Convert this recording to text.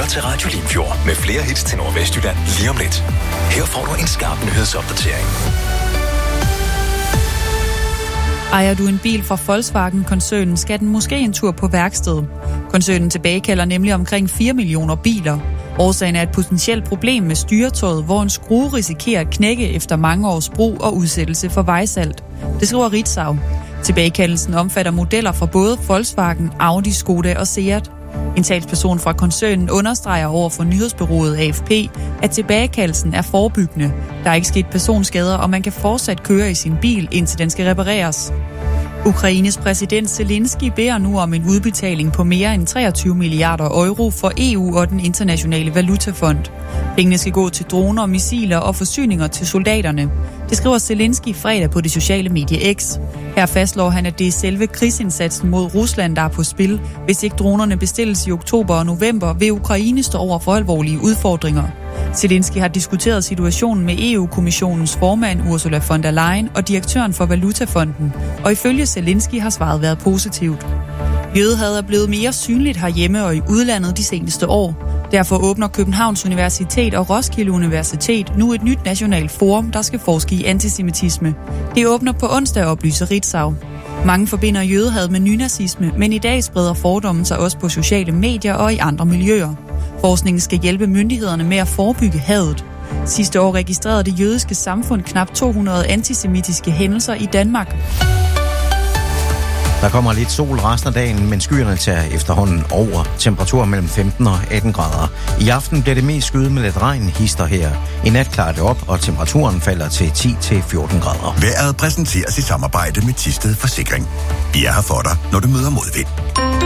til Radio Limfjord med flere hits til Nordvestjylland lige om lidt. Her får du en skarp nyhedsopdatering. Ejer du en bil fra Volkswagen-koncernen, skal den måske en tur på værksted. Koncernen tilbagekalder nemlig omkring 4 millioner biler. Årsagen er et potentielt problem med styretøjet, hvor en skrue risikerer at knække efter mange års brug og udsættelse for vejsalt. Det skriver Ritzau. Tilbagekaldelsen omfatter modeller fra både Volkswagen, Audi, Skoda og Seat. En talsperson fra koncernen understreger over for nyhedsbureauet AFP, at tilbagekaldelsen er forebyggende. Der er ikke sket personskader, og man kan fortsat køre i sin bil, indtil den skal repareres. Ukraines præsident Zelensky beder nu om en udbetaling på mere end 23 milliarder euro for EU og den internationale valutafond. Pengene skal gå til droner, missiler og forsyninger til soldaterne. Det skriver Zelensky fredag på det sociale medie X. Her fastslår han, at det er selve krigsindsatsen mod Rusland, der er på spil. Hvis ikke dronerne bestilles i oktober og november, vil Ukraine stå over for alvorlige udfordringer. Zelensky har diskuteret situationen med EU-kommissionens formand Ursula von der Leyen og direktøren for Valutafonden, og ifølge Zelensky har svaret været positivt. Jødehad er blevet mere synligt herhjemme og i udlandet de seneste år. Derfor åbner Københavns Universitet og Roskilde Universitet nu et nyt nationalt forum, der skal forske i antisemitisme. Det åbner på onsdag, oplyser Ritzau. Mange forbinder jødehad med nynazisme, men i dag spreder fordommen sig også på sociale medier og i andre miljøer. Forskningen skal hjælpe myndighederne med at forebygge hadet. Sidste år registrerede det jødiske samfund knap 200 antisemitiske hændelser i Danmark. Der kommer lidt sol resten af dagen, men skyerne tager efterhånden over. Temperaturer mellem 15 og 18 grader. I aften bliver det mest skyet med lidt regn, hister her. I nat klarer det op, og temperaturen falder til 10-14 grader. Vejret præsenteres i samarbejde med Thisted Forsikring. Vi er her for dig, når du møder modvind.